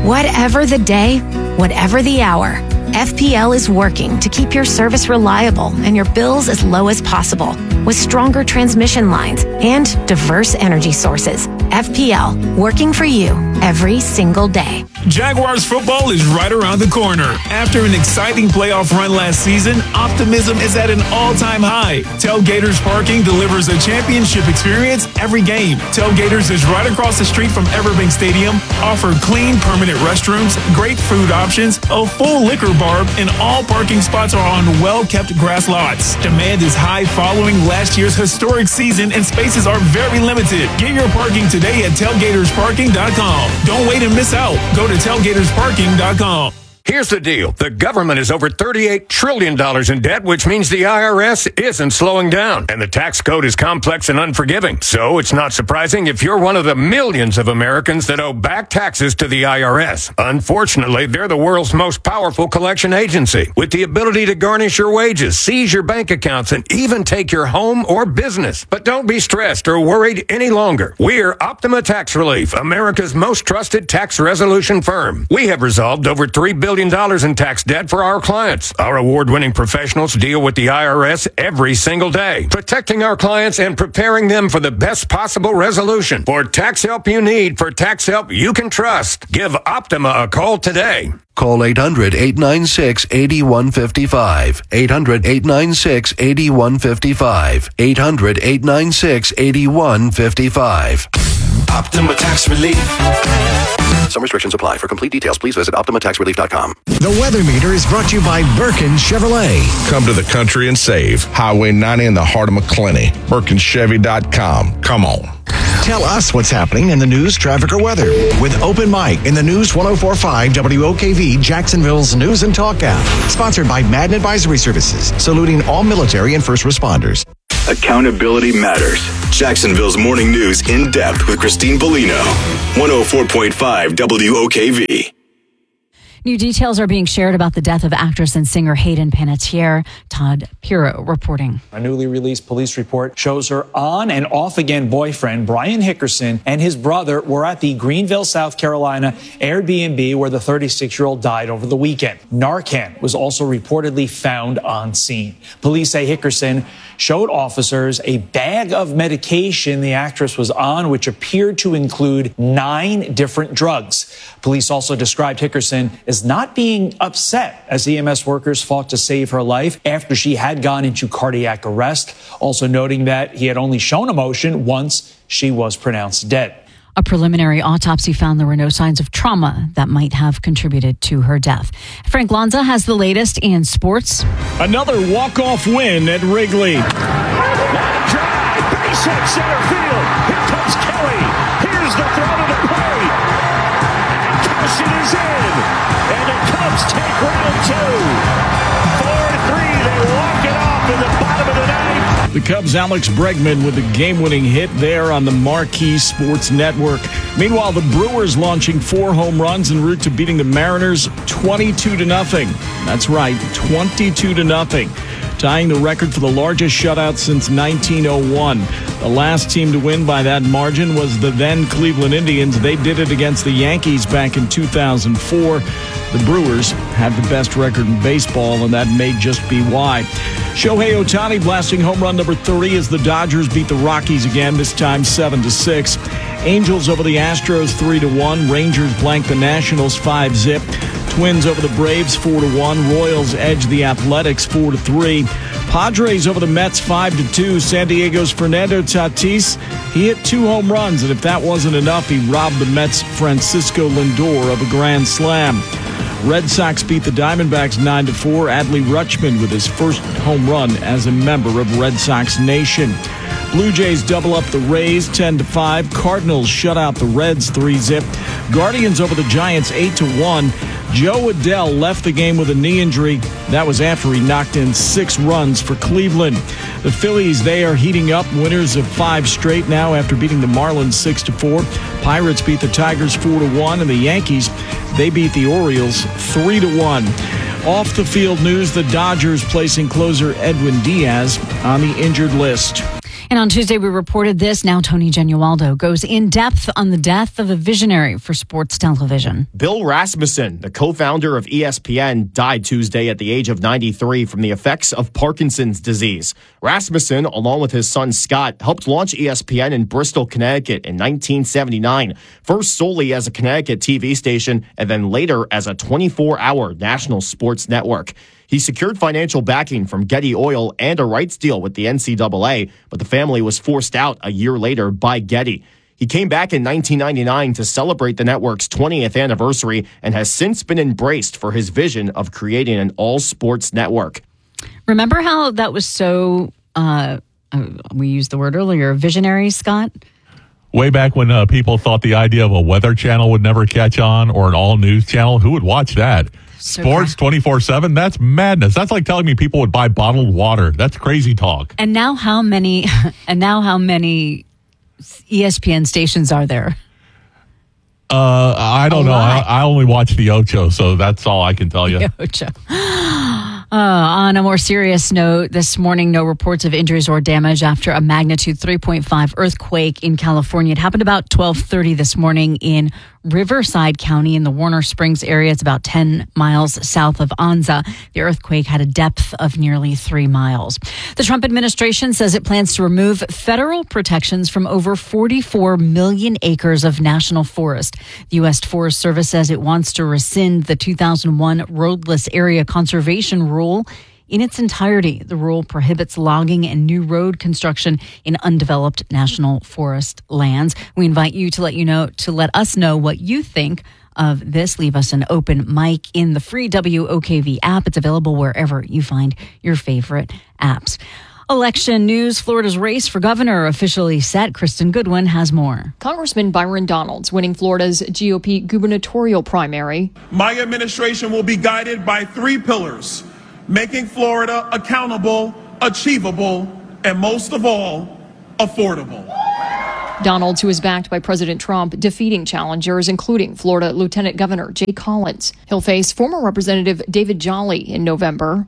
Whatever the day, whatever the hour, FPL is working to keep your service reliable and your bills as low as possible with stronger transmission lines and diverse energy sources. FPL, working for you every single day. Jaguars football is right around the corner. After an exciting playoff run last season, optimism is at an all-time high. Tailgaters Parking delivers a championship experience every game. Tailgaters is right across the street from Everbank Stadium, offer clean, permanent restrooms, great food options, a full liquor bar, and all parking spots are on well-kept grass lots. Demand is high following last year's historic season, and spaces are very limited. Get your parking today at tailgatorsparking.com. Don't wait and miss out. Go to tailgatorsparking.com. Here's the deal. The government is over $38 trillion in debt, which means the IRS isn't slowing down. And the tax code is complex and unforgiving. So it's not surprising if you're one of the millions of Americans that owe back taxes to the IRS. Unfortunately, they're the world's most powerful collection agency, with the ability to garnish your wages, seize your bank accounts, and even take your home or business. But don't be stressed or worried any longer. We're Optima Tax Relief, America's most trusted tax resolution firm. We have resolved over $3 billion in tax debt for our clients. Our award-winning professionals deal with the IRS every single day, protecting our clients and preparing them for the best possible resolution. For tax help you need, for tax help you can trust, give Optima a call today. Call 800-896-8155. 800-896-8155. 800-896-8155. Optima Tax Relief. Some restrictions apply. For complete details, please visit OptimaTaxRelief.com. The Weather Meter is brought to you by Birkin Chevrolet. Come to the country and save. Highway 90 in the heart of McClenny. BirkinChevy.com. Come on. Tell us what's happening in the news, traffic, or weather with Open Mic in the News 104.5 WOKV Jacksonville's News and Talk app. Sponsored by Madden Advisory Services, saluting all military and first responders. Accountability matters. Jacksonville's morning news in depth with Christine Bellino. 104.5 WOKV. New details are being shared about the death of actress and singer Hayden Panettiere. Todd Piro reporting. A newly released police report shows her on and off again boyfriend, Brian Hickerson, and his brother were at the Greenville, South Carolina Airbnb where the 36-year-old died over the weekend. Narcan was also reportedly found on scene. Police say Hickerson showed officers a bag of medication the actress was on, which appeared to include 9 different drugs. Police also described Hickerson as not being upset as EMS workers fought to save her life after she had gone into cardiac arrest, also noting that he had only shown emotion once she was pronounced dead. A preliminary autopsy found there were no signs of trauma that might have contributed to her death. Frank Lanza has the latest in sports. Another walk-off win at Wrigley. Line drive, base hit center field. Here comes Kelly. Here's the throw to the plate. And Caution is in. And the Cubs take round 2. 4-3, they walk it off in the bottom of the ninth. The Cubs' Alex Bregman with the game-winning hit there on the Marquee Sports Network. Meanwhile, the Brewers launching 4 home runs en route to beating the Mariners 22-0. That's right, 22-0. Tying the record for the largest shutout since 1901. The last team to win by that margin was the then Cleveland Indians. They did it against the Yankees back in 2004. The Brewers have the best record in baseball, and that may just be why. Shohei Ohtani blasting home run number 30 as the Dodgers beat the Rockies again, this time 7-6. Angels over the Astros 3-1. Rangers blank the Nationals 5-0. Twins over the Braves 4-1. Royals edge the Athletics 4-3. Padres over the Mets 5-2. San Diego's Fernando Tatis, he hit 2 home runs, and if that wasn't enough, he robbed the Mets' Francisco Lindor of a grand slam. Red Sox beat the Diamondbacks 9-4. Adley Rutschman with his first home run as a member of Red Sox Nation. Blue Jays double up the Rays 10-5. Cardinals shut out the Reds 3-0. Guardians over the Giants 8-1. Joe Adell left the game with a knee injury. That was after he knocked in 6 runs for Cleveland. The Phillies, they are heating up, winners of 5 straight now after beating the Marlins 6-4. Pirates beat the Tigers 4-1, and the Yankees, they beat the Orioles 3-1. Off the field news, the Dodgers placing closer Edwin Diaz on the injured list. And on Tuesday, we reported this. Now Tony Genualdo goes in depth on the death of a visionary for sports television. Bill Rasmussen, the co-founder of ESPN, died Tuesday at the age of 93 from the effects of Parkinson's disease. Rasmussen, along with his son Scott, helped launch ESPN in Bristol, Connecticut in 1979, first solely as a Connecticut TV station and then later as a 24-hour national sports network. He secured financial backing from Getty Oil and a rights deal with the NCAA, but the family was forced out a year later by Getty. He came back in 1999 to celebrate the network's 20th anniversary and has since been embraced for his vision of creating an all-sports network. Remember how that was so, we used the word earlier, visionary, Scott? Way back when people thought the idea of a weather channel would never catch on or an all-news channel, who would watch that? Sports 24/7, that's madness. That's like telling me people would buy bottled water. That's crazy talk. And now how many ESPN stations are there? I don't know. I only watch the Ocho, so that's all I can tell you. The Ocho. On a more serious note, this morning, no reports of injuries or damage after a magnitude 3.5 earthquake in California. It happened about 12:30 this morning in Riverside County in the Warner Springs area. It's about 10 miles south of Anza. The earthquake had a depth of nearly 3 miles. The Trump administration says it plans to remove federal protections from over 44 million acres of national forest. The U.S. Forest Service says it wants to rescind the 2001 roadless area conservation rule in its entirety. The rule prohibits logging and new road construction in undeveloped national forest lands. We invite you to let us know what you think of this. Leave us an open mic in the free WOKV app. It's available wherever you find your favorite apps. Election news. Florida's race for governor officially set. Kristen Goodwin has more. Congressman Byron Donalds winning Florida's GOP gubernatorial primary. My administration will be guided by 3 pillars: making Florida accountable, achievable, and most of all, affordable. Donalds, who is backed by President Trump, defeating challengers, including Florida Lieutenant Governor Jay Collins. He'll face former Representative David Jolly in November.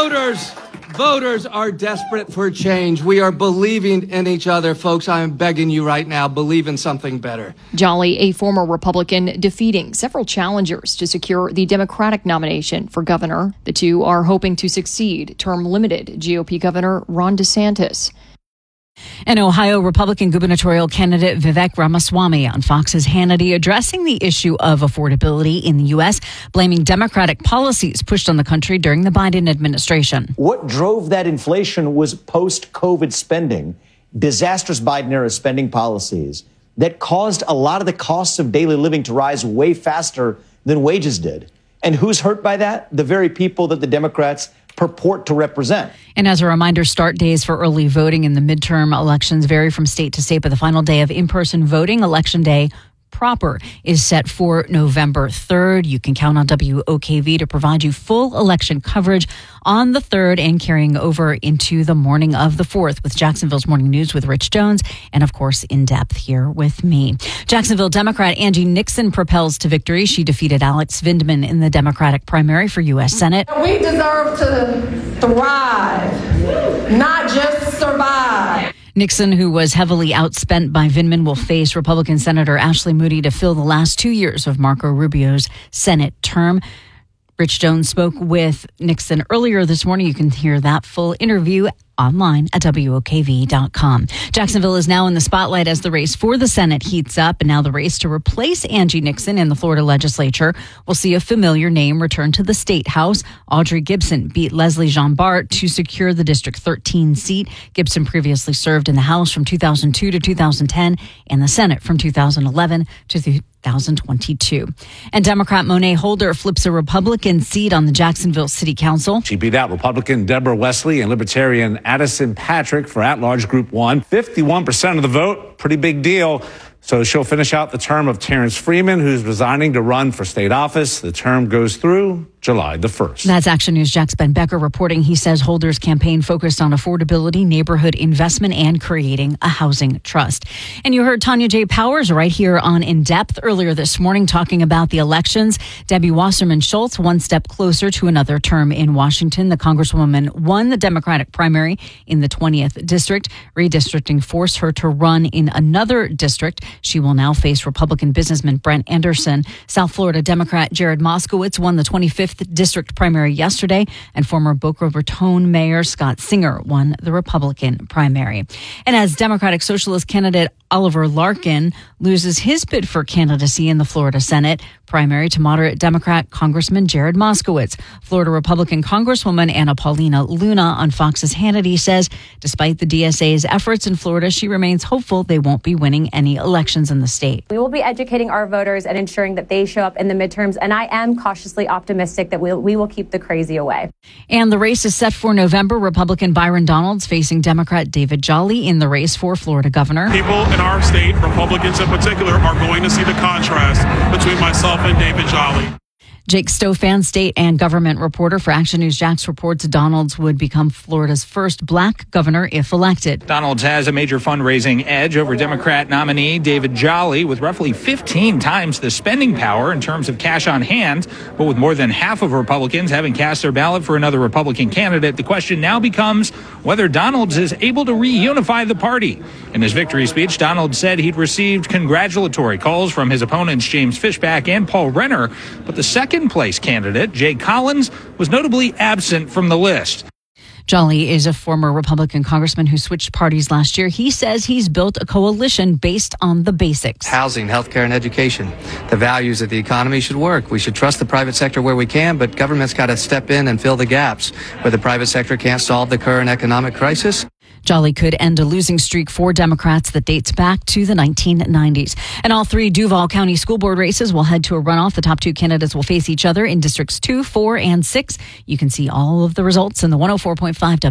Voters are desperate for change. We are believing in each other, folks. I am begging you right now, believe in something better. Jolly, a former Republican, defeating several challengers to secure the Democratic nomination for governor. The two are hoping to succeed term-limited GOP Governor Ron DeSantis. And Ohio Republican gubernatorial candidate Vivek Ramaswamy on Fox's Hannity addressing the issue of affordability in the U.S., blaming Democratic policies pushed on the country during the Biden administration. What drove that inflation was post-COVID spending, disastrous Biden-era spending policies that caused a lot of the costs of daily living to rise way faster than wages did. And who's hurt by that? The very people that the Democrats purport to represent. And as a reminder, start days for early voting in the midterm elections vary from state to state, but the final day of in-person voting, Election Day proper, is set for November 3rd. You can count on WOKV to provide you full election coverage on the 3rd and carrying over into the morning of the 4th with Jacksonville's Morning News with Rich Jones and, of course, In Depth here with me. Jacksonville Democrat Angie Nixon propels to victory. She defeated Alex Vindman in the Democratic primary for U.S. Senate. We deserve to thrive, not just survive. Nixon, who was heavily outspent by Vindman, will face Republican Senator Ashley Moody to fill the last 2 years of Marco Rubio's Senate term. Rich Jones spoke with Nixon earlier this morning. You can hear that full interview online at WOKV.com. Jacksonville is now in the spotlight as the race for the Senate heats up, and now the race to replace Angie Nixon in the Florida legislature will see a familiar name return to the state house. Audrey Gibson beat Leslie Jean Bart to secure the District 13 seat. Gibson previously served in the House from 2002 to 2010 and the Senate from 2011 to 2022. And Democrat Monet Holder flips a Republican seat on the Jacksonville City Council. She beat out Republican Deborah Wesley and Libertarian Addison Patrick for at-large Group 1. 51% of the vote, pretty big deal. So she'll finish out the term of Terrence Freeman, who's resigning to run for state office. The term goes through July the 1st. That's Action News' Jack's Ben Becker reporting. He says Holder's campaign focused on affordability, neighborhood investment, and creating a housing trust. And you heard Tanya J. Powers right here on In Depth earlier this morning talking about the elections. Debbie Wasserman Schultz, one step closer to another term in Washington. The Congresswoman won the Democratic primary in the 20th district. Redistricting forced her to run in another district. She will now face Republican businessman Brent Anderson. South Florida Democrat Jared Moskowitz won the 25th district primary yesterday, and former Boca Raton Mayor Scott Singer won the Republican primary. And as Democratic Socialist candidate Oliver Larkin loses his bid for candidacy in the Florida Senate, primary to moderate Democrat Congressman Jared Moskowitz. Florida Republican Congresswoman Anna Paulina Luna on Fox's Hannity says despite the DSA's efforts in Florida, she remains hopeful they won't be winning any elections in the state. We will be educating our voters and ensuring that they show up in the midterms, and I am cautiously optimistic that we will keep the crazy away. And the race is set for November. Republican Byron Donalds facing Democrat David Jolly in the race for Florida governor. People in our state, Republicans in particular, are going to see the contrast between myself and David Jolly. Jake Stofan, state and government reporter for Action News Jax, reports Donalds would become Florida's first black governor if elected. Donalds has a major fundraising edge over Democrat nominee David Jolly with roughly 15 times the spending power in terms of cash on hand. But with more than half of Republicans having cast their ballot for another Republican candidate, the question now becomes whether Donalds is able to reunify the party. In his victory speech, Donalds said he'd received congratulatory calls from his opponents James Fishback and Paul Renner, but the second-place candidate, Jay Collins, was notably absent from the list. Jolly is a former Republican congressman who switched parties last year. He says he's built a coalition based on the basics. Housing, healthcare, and education. The values of the economy should work. We should trust the private sector where we can, but government's got to step in and fill the gaps where the private sector can't solve the current economic crisis. Jolly could end a losing streak for Democrats that dates back to the 1990s. And all three Duval County School Board races will head to a runoff. The top two candidates will face each other in Districts 2, 4, and 6. You can see all of the results in the 104.5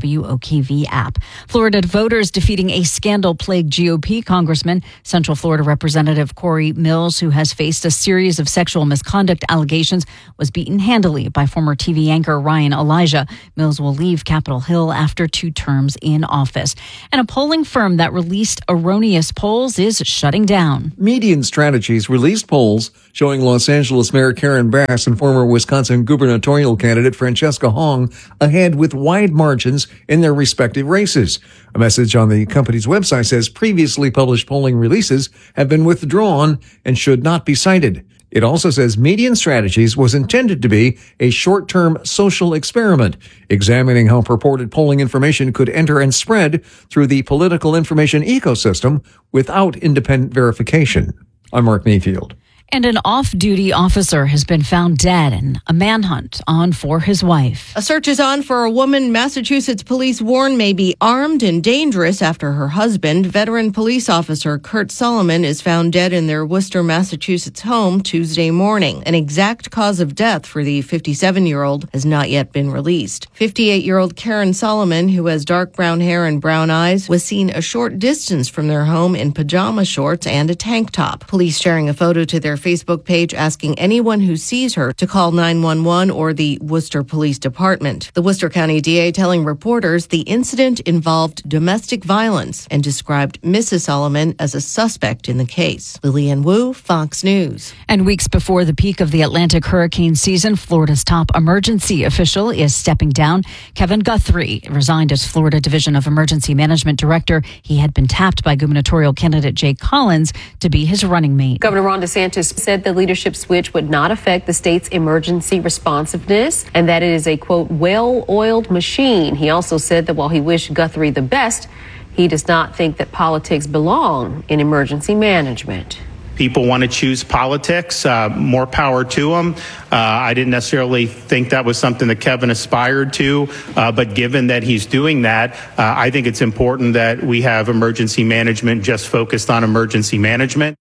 WOKV app. Florida voters defeating a scandal-plagued GOP congressman, Central Florida Representative Corey Mills, who has faced a series of sexual misconduct allegations, was beaten handily by former TV anchor Ryan Elijah. Mills will leave Capitol Hill after 2 terms in office. And a polling firm that released erroneous polls is shutting down. Median Strategies released polls showing Los Angeles Mayor Karen Bass and former Wisconsin gubernatorial candidate Francesca Hong ahead with wide margins in their respective races. A message on the company's website says previously published polling releases have been withdrawn and should not be cited. It also says Median Strategies was intended to be a short-term social experiment, examining how purported polling information could enter and spread through the political information ecosystem without independent verification. I'm Mark Mayfield. And an off-duty officer has been found dead in a manhunt on for his wife. A search is on for a woman Massachusetts police warn may be armed and dangerous after her husband, veteran police officer Kurt Solomon, is found dead in their Worcester, Massachusetts home Tuesday morning. An exact cause of death for the 57-year-old has not yet been released. 58-year-old Karen Solomon, who has dark brown hair and brown eyes, was seen a short distance from their home in pajama shorts and a tank top. Police sharing a photo to their Facebook page asking anyone who sees her to call 911 or the Worcester Police Department. The Worcester County DA telling reporters the incident involved domestic violence and described Mrs. Solomon as a suspect in the case. Lillian Wu, Fox News. And weeks before the peak of the Atlantic hurricane season, Florida's top emergency official is stepping down. Kevin Guthrie resigned as Florida Division of Emergency Management Director. He had been tapped by gubernatorial candidate Jay Collins to be his running mate. Governor Ron DeSantis said the leadership switch would not affect the state's emergency responsiveness and that it is a, quote, well-oiled machine. He also said that while he wished Guthrie the best, he does not think that politics belong in emergency management. People want to choose politics, more power to them. I didn't necessarily think that was something that Kevin aspired to, but given that he's doing that, I think it's important that we have emergency management just focused on emergency management.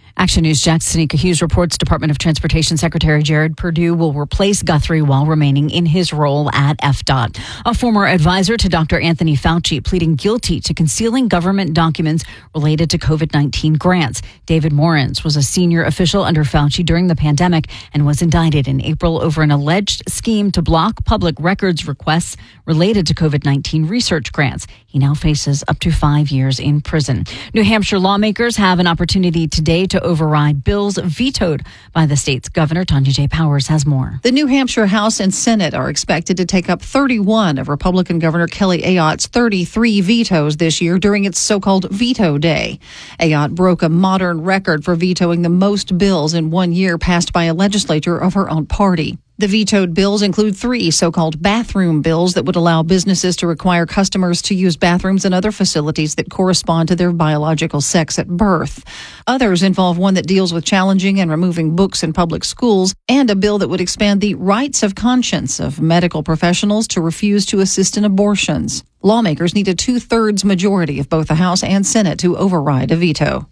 Action News Jack's Tanika Hughes reports Department of Transportation Secretary Jared Perdue will replace Guthrie while remaining in his role at FDOT. A former advisor to Dr. Anthony Fauci pleading guilty to concealing government documents related to COVID-19 grants. David Morans was a senior official under Fauci during the pandemic and was indicted in April over an alleged scheme to block public records requests related to COVID-19 research grants. He now faces up to 5 years in prison. New Hampshire lawmakers have an opportunity today to override bills vetoed by the state's governor. Tanya J. Powers has more. The New Hampshire House and Senate are expected to take up 31 of Republican Governor Kelly Ayotte's 33 vetoes this year during its so-called veto day. Ayotte broke a modern record for vetoing the most bills in 1 year passed by a legislature of her own party. The vetoed bills include 3 so-called bathroom bills that would allow businesses to require customers to use bathrooms and other facilities that correspond to their biological sex at birth. Others involve one that deals with challenging and removing books in public schools, and a bill that would expand the rights of conscience of medical professionals to refuse to assist in abortions. Lawmakers need a 2/3 majority of both the House and Senate to override a veto.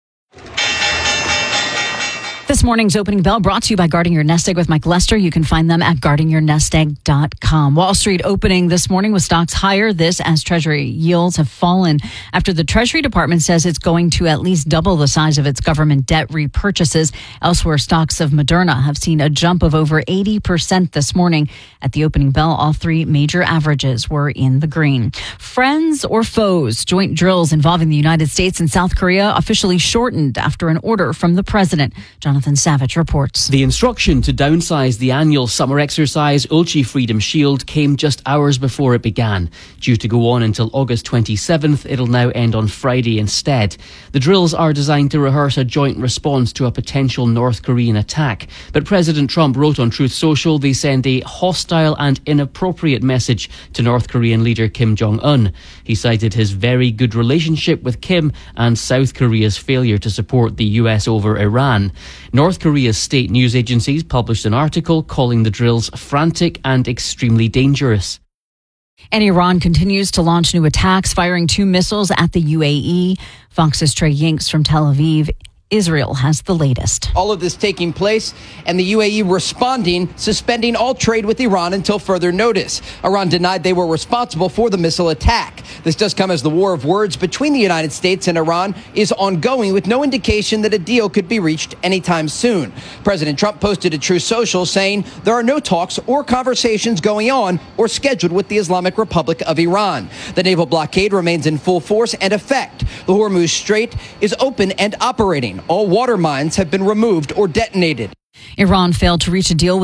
This morning's opening bell brought to you by Guarding Your Nest Egg with Mike Lester. You can find them at guardingyournestegg.com. Wall Street opening this morning with stocks higher. This as Treasury yields have fallen after the Treasury Department says it's going to at least double the size of its government debt repurchases. Elsewhere, stocks of Moderna have seen a jump of over 80% this morning. At the opening bell, all 3 major averages were in the green. Friends or foes? Joint drills involving the United States and South Korea officially shortened after an order from the president. Jonathan Savage reports. The instruction to downsize the annual summer exercise Ulchi Freedom Shield came just hours before it began. Due to go on until August 27th, it'll now end on Friday instead. The drills are designed to rehearse a joint response to a potential North Korean attack. But President Trump wrote on Truth Social they send a hostile and inappropriate message to North Korean leader Kim Jong-un. He cited his very good relationship with Kim and South Korea's failure to support the US over Iran. North Korea's state news agencies published an article calling the drills frantic and extremely dangerous. And Iran continues to launch new attacks, firing 2 missiles at the UAE. Fox's Trey Yinks from Tel Aviv. Israel has the latest. All of this taking place and the UAE responding, suspending all trade with Iran until further notice. Iran denied they were responsible for the missile attack. This does come as the war of words between the United States and Iran is ongoing, with no indication that a deal could be reached anytime soon. President Trump posted to Truth Social saying there are no talks or conversations going on or scheduled with the Islamic Republic of Iran. The naval blockade remains in full force and effect. The Hormuz Strait is open and operating. All water mines have been removed or detonated. Iran failed to reach a deal with